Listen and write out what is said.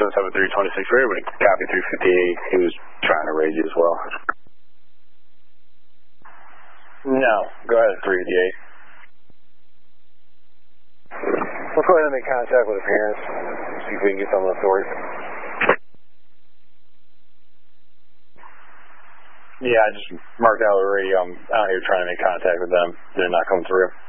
7326 for everybody. Copy 358. He was trying to raise you as well. No. Go ahead, 358. Let's go ahead and make contact with the parents. See if we can get some of the story. Yeah, I just marked out already. I'm out here trying to make contact with them. They're not coming through.